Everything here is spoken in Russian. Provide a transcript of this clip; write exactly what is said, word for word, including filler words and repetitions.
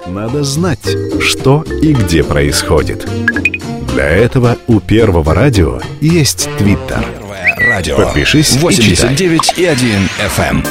Надо знать, что и где происходит. Для этого у Первого радио есть Твиттер. Радио. Подпишись и читай. восемьдесят девять и один эф эм.